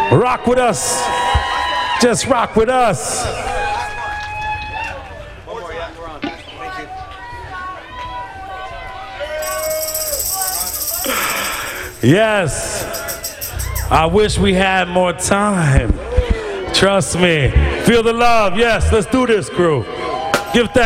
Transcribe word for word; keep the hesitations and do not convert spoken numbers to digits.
Rock with us. Just rock with us. Yes. I wish we had more time. Trust me. Feel the love. Yes, let's do this, crew. Give thanks.